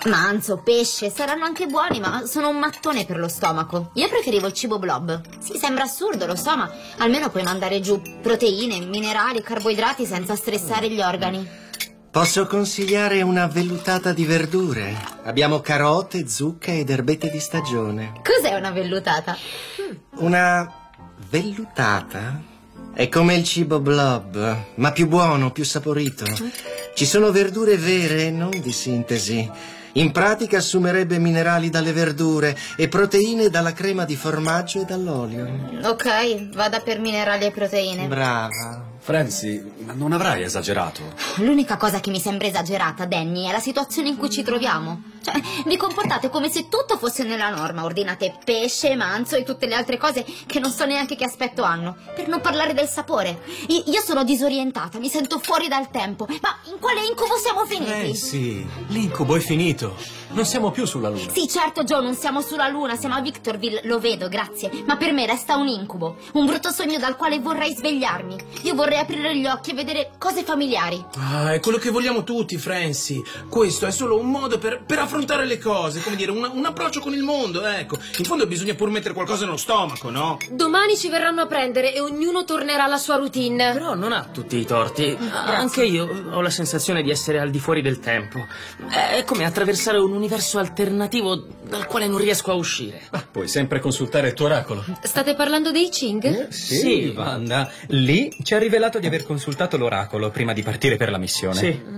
Manzo, pesce, saranno anche buoni, ma sono un mattone per lo stomaco. Io preferivo il cibo blob. Sì, sembra assurdo, lo so, ma almeno puoi mandare giù proteine, minerali, carboidrati senza stressare gli organi. Posso consigliare una vellutata di verdure. Abbiamo carote, zucche ed erbette di stagione. Cos'è una vellutata? Una vellutata è come il cibo blob, ma più buono, più saporito. Ci sono verdure vere, non di sintesi. In pratica assumerebbe minerali dalle verdure e proteine dalla crema di formaggio e dall'olio. Ok, vada per minerali e proteine. Brava. Francie, ma non avrai esagerato? L'unica cosa che mi sembra esagerata, Danny, è la situazione in cui ci troviamo. Cioè, vi comportate come se tutto fosse nella norma. Ordinate pesce, manzo e tutte le altre cose che non so neanche che aspetto hanno. Per non parlare del sapore. Io sono disorientata, mi sento fuori dal tempo. Ma in quale incubo siamo finiti? Sì, l'incubo è finito. Non siamo più sulla Luna. Sì, certo, Joe, non siamo sulla Luna, siamo a Victorville, lo vedo, grazie. Ma per me resta un incubo, un brutto sogno dal quale vorrei svegliarmi. Io vorrei aprire gli occhi e vedere cose familiari. Ah, è quello che vogliamo tutti, Francie. Questo è solo un modo per affrontare le cose, come dire, un approccio con il mondo, ecco. In fondo bisogna pur mettere qualcosa nello stomaco, no? Domani ci verranno a prendere e ognuno tornerà alla sua routine. Però non ha tutti i torti. Anche io ho la sensazione di essere al di fuori del tempo. È come attraversare un universo alternativo dal quale non riesco a uscire. Puoi sempre consultare il tuo oracolo. State parlando dei Ching? Sì, Wanda. Lee ci ha rivelato di aver consultato l'oracolo prima di partire per la missione. Sì.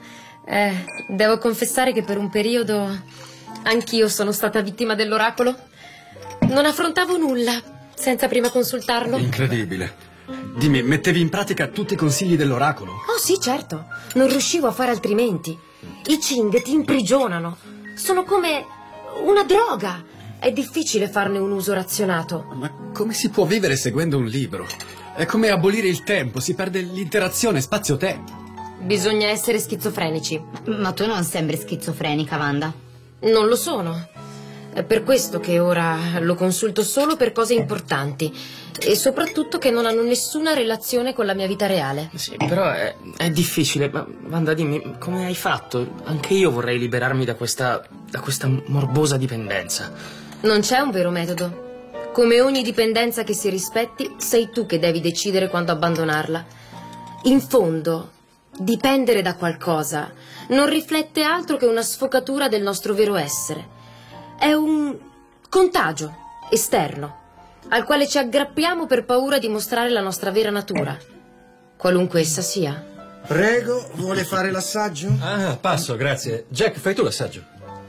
Devo confessare che per un periodo anch'io sono stata vittima dell'oracolo. Non affrontavo nulla senza prima consultarlo. Incredibile. Dimmi, mettevi in pratica tutti i consigli dell'oracolo? Oh sì, certo. Non riuscivo a fare altrimenti. I Ching ti imprigionano. Sono come una droga. È difficile farne un uso razionato. Ma come si può vivere seguendo un libro? È come abolire il tempo, si perde l'interazione spazio-tempo. Bisogna essere schizofrenici. Ma tu non sembri schizofrenica, Wanda. Non lo sono. È per questo che ora lo consulto solo per cose importanti e soprattutto che non hanno nessuna relazione con la mia vita reale. Sì, però è difficile. Ma Wanda, dimmi, come hai fatto? Anche io vorrei liberarmi da questa morbosa dipendenza. Non c'è un vero metodo. Come ogni dipendenza che si rispetti, sei tu che devi decidere quando abbandonarla. In fondo, dipendere da qualcosa non riflette altro che una sfocatura del nostro vero essere. È un contagio esterno al quale ci aggrappiamo per paura di mostrare la nostra vera natura, qualunque essa sia. Prego, vuole fare l'assaggio? Ah, passo, grazie. Jack, fai tu l'assaggio.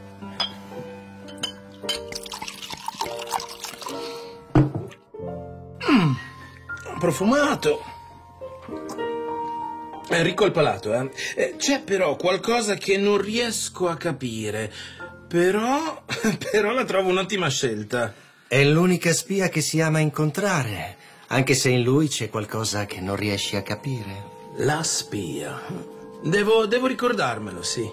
Profumato. È ricco al palato, eh. C'è però qualcosa che non riesco a capire. Però la trovo un'ottima scelta. È l'unica spia che si ama incontrare, anche se in lui c'è qualcosa che non riesci a capire. La spia. Devo ricordarmelo, sì.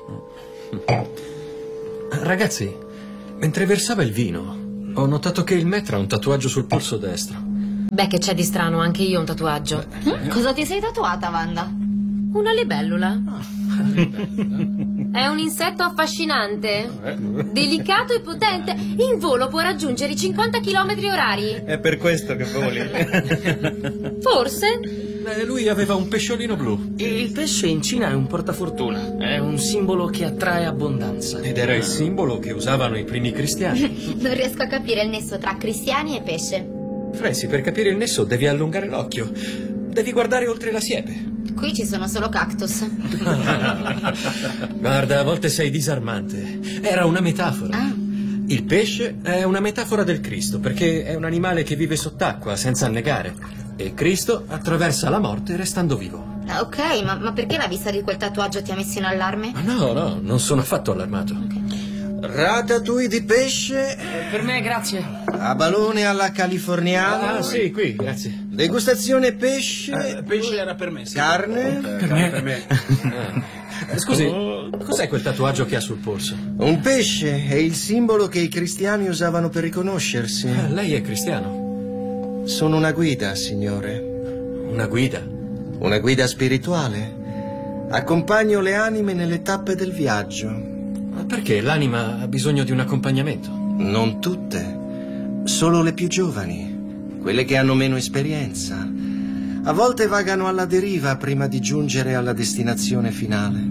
Ragazzi, mentre versava il vino, ho notato che il maître ha un tatuaggio sul polso destro. Beh, che c'è di strano, anche io ho un tatuaggio. Cosa ti sei tatuata, Wanda? Una libellula. È un insetto affascinante, delicato e potente. In volo può raggiungere i 50 km orari. È per questo che voli. Forse. Lui aveva un pesciolino blu. Il pesce in Cina è un portafortuna. È un simbolo che attrae abbondanza. Ed era il simbolo che usavano i primi cristiani. Non riesco a capire il nesso tra cristiani e pesce. Francie, per capire il nesso devi allungare l'occhio. Devi guardare oltre la siepe. Qui ci sono solo cactus. Guarda, a volte sei disarmante. Era una metafora. Il pesce è una metafora del Cristo, perché è un animale che vive sott'acqua senza annegare. E Cristo attraversa la morte restando vivo. Ok, ma perché la vista di quel tatuaggio ti ha messo in allarme? Ma no, non sono affatto allarmato. Ratatouille di pesce. Per me, grazie. A balone alla californiana. Ah, sì, qui, grazie. Degustazione pesce. Pesce era per me, sì. Carne. Per me. Scusi, cos'è quel tatuaggio che ha sul polso? Un pesce è il simbolo che i cristiani usavano per riconoscersi. Lei è cristiano? Sono una guida, signore. Una guida? Una guida spirituale. Accompagno le anime nelle tappe del viaggio. Perché l'anima ha bisogno di un accompagnamento? Non tutte, solo le più giovani, quelle che hanno meno esperienza. A volte vagano alla deriva prima di giungere alla destinazione finale.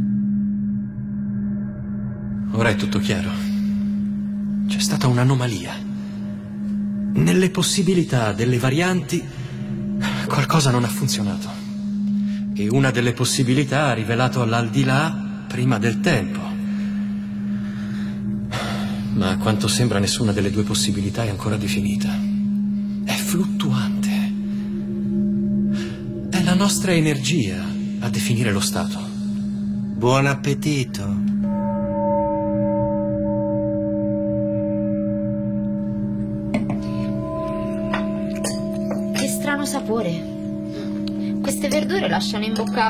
Ora è tutto chiaro. C'è stata un'anomalia. Nelle possibilità delle varianti, qualcosa non ha funzionato. E una delle possibilità ha rivelato l'aldilà prima del tempo. Ma a quanto sembra nessuna delle due possibilità è ancora definita. È fluttuante. È la nostra energia a definire lo stato. Buon appetito. Che strano sapore. Queste verdure lasciano in bocca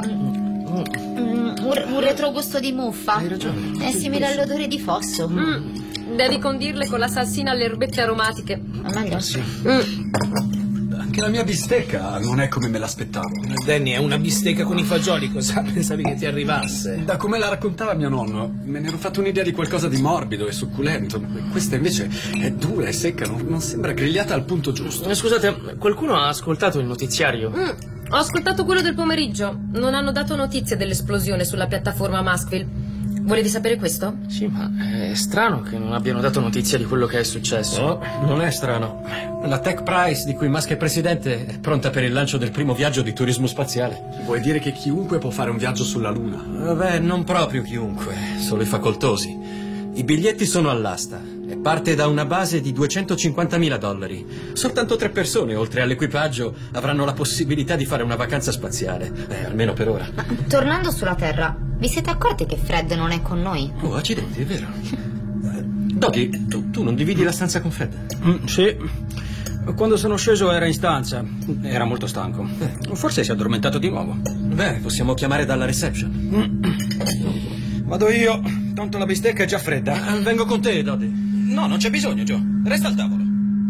un retrogusto di muffa. Hai ragione. È simile all'odore di fosso. Devi condirle con la salsina alle erbette aromatiche. Meglio. Sì. Anche la mia bistecca non è come me l'aspettavo. Danny, è una bistecca con i fagioli, cosa pensavi che ti arrivasse? Da come la raccontava mio nonno, me ne ero fatto un'idea di qualcosa di morbido e succulento. Questa invece è dura e secca, non sembra grigliata al punto giusto. Scusate, qualcuno ha ascoltato il notiziario? Ho ascoltato quello del pomeriggio. Non hanno dato notizie dell'esplosione sulla piattaforma Maskville. Volevi sapere questo? Sì, ma è strano che non abbiano dato notizia di quello che è successo. No, non è strano. La Tech Prize, di cui Musk è presidente, è pronta per il lancio del primo viaggio di turismo spaziale. Vuoi dire che chiunque può fare un viaggio sulla Luna? Vabbè, non proprio chiunque, solo i facoltosi. I biglietti sono all'asta e parte da una base di $250.000. Soltanto 3 persone, oltre all'equipaggio, avranno la possibilità di fare una vacanza spaziale. Almeno per ora. Ma tornando sulla Terra, vi siete accorti che Fred non è con noi? Oh, accidenti, è vero. Doggy, tu non dividi la stanza con Fred? Sì. Quando sono sceso era in stanza. Era molto stanco. Forse si è addormentato di nuovo. Beh, possiamo chiamare dalla reception. Vado io, tanto la bistecca è già fredda. Vengo con te, Doddy. No, non c'è bisogno, Joe. Resta al tavolo.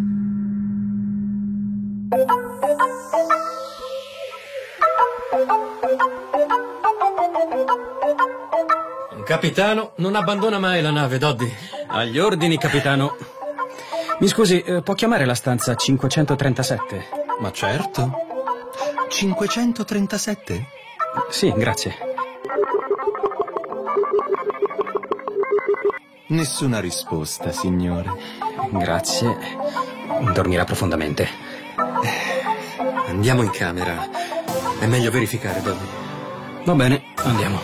Un capitano non abbandona mai la nave, Doddy. Agli ordini, capitano. Mi scusi, può chiamare la stanza 537? Ma certo. 537? Sì, grazie. Nessuna risposta, signore. Grazie. Dormirà profondamente. Andiamo in camera. È meglio verificare, Doddy. Va bene, andiamo.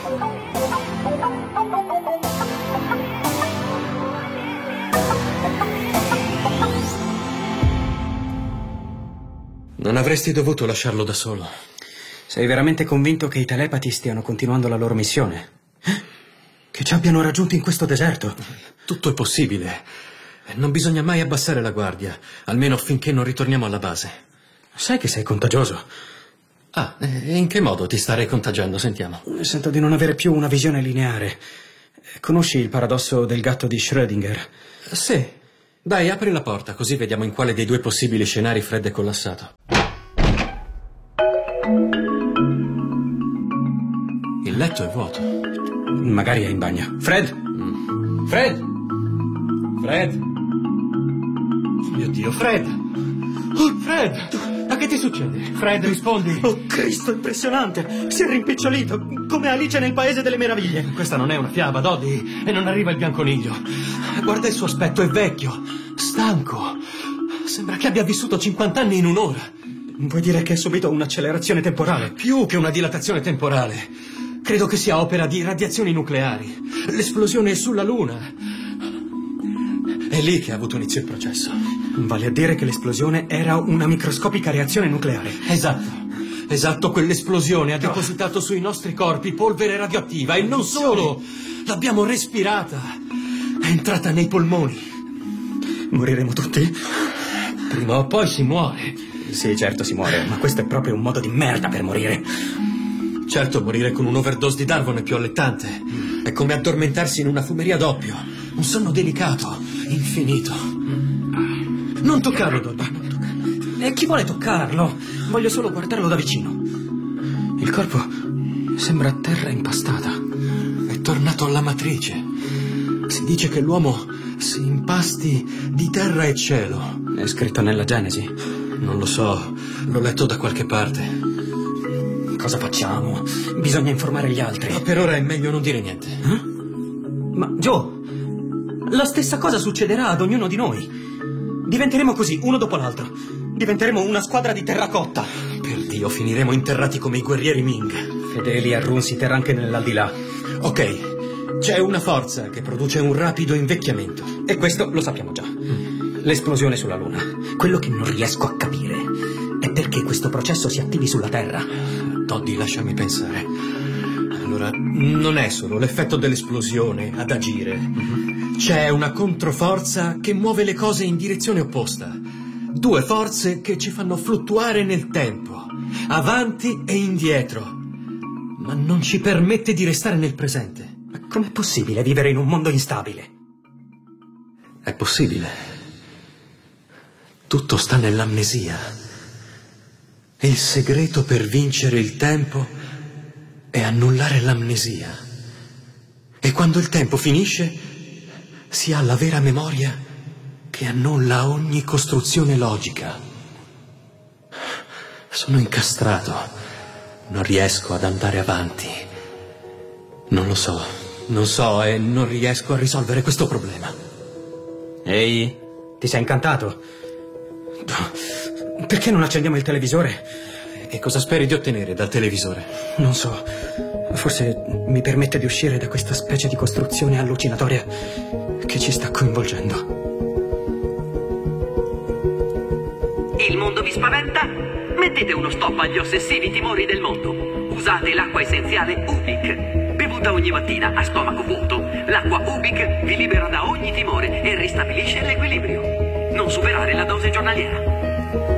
Non avresti dovuto lasciarlo da solo. Sei veramente convinto che i telepati stiano continuando la loro missione? Che ci abbiano raggiunti in questo deserto? Tutto è possibile. Non bisogna mai abbassare la guardia, almeno finché non ritorniamo alla base. Sai che sei contagioso. Ah, e in che modo ti starei contagiando? Sentiamo. Sento di non avere più una visione lineare. Conosci il paradosso del gatto di Schrödinger? Sì. Dai, apri la porta, così vediamo in quale dei due possibili scenari Fred è collassato. Il letto è vuoto. Magari è in bagno. Fred? Fred? Fred? Mio Dio, Fred! Oh, Fred! Ma che ti succede? Fred, rispondi! Oh, Cristo, impressionante! Si è rimpicciolito, come Alice nel Paese delle Meraviglie. Questa non è una fiaba, Doddy, e non arriva il bianconiglio. Guarda il suo aspetto, è vecchio, stanco. Sembra che abbia vissuto 50 anni in un'ora. Vuoi dire che ha subito un'accelerazione temporale? Più che una dilatazione temporale. Credo che sia opera di radiazioni nucleari. L'esplosione sulla Luna. È lì che ha avuto inizio il processo. Vale a dire che l'esplosione era una microscopica reazione nucleare. Esatto, quell'esplosione ha depositato sui nostri corpi polvere radioattiva e non solo, l'abbiamo respirata. È entrata nei polmoni. Moriremo tutti? Prima o poi si muore. Sì, certo si muore, ma questo è proprio un modo di merda per morire. Certo, morire con un'overdose di Darvon è più allettante. È come addormentarsi in una fumeria d'oppio. Un sonno delicato, infinito. Non toccarlo, Doddy. E chi vuole toccarlo? Voglio solo guardarlo da vicino. Il corpo sembra terra impastata. È tornato alla matrice. dice che l'uomo si impasti di terra e cielo. È scritto nella Genesi. Non lo so, l'ho letto da qualche parte. Cosa facciamo? Bisogna informare gli altri. Ma per ora è meglio non dire niente. Ma Joe, la stessa cosa succederà ad ognuno di noi. Diventeremo così, uno dopo l'altro. Diventeremo una squadra di terracotta. Per Dio, finiremo interrati come i guerrieri Ming. Fedeli a Runesiter anche nell'aldilà. Ok, c'è una forza che produce un rapido invecchiamento. E questo lo sappiamo già. L'esplosione sulla Luna. Quello che non riesco a capire è perché questo processo si attivi sulla Terra. Toddy, lasciami pensare. Allora, non è solo l'effetto dell'esplosione ad agire. C'è una controforza che muove le cose in direzione opposta. Due forze che ci fanno fluttuare nel tempo, avanti e indietro, ma non ci permette di restare nel presente. Ma com'è possibile vivere in un mondo instabile? È possibile. Tutto sta nell'amnesia. Il segreto per vincere il tempo è annullare l'amnesia. E quando il tempo finisce, si ha la vera memoria che annulla ogni costruzione logica. Sono incastrato. Non riesco ad andare avanti. Non lo so. Non so e non riesco a risolvere questo problema. Ehi, ti sei incantato? Perché non accendiamo il televisore? E cosa speri di ottenere dal televisore? Non so. Forse mi permette di uscire da questa specie di costruzione allucinatoria che ci sta coinvolgendo. Il mondo vi spaventa? Mettete uno stop agli ossessivi timori del mondo. Usate l'acqua essenziale Ubik. Bevuta ogni mattina a stomaco vuoto, l'acqua Ubik vi libera da ogni timore e ristabilisce l'equilibrio. Non superare la dose giornaliera.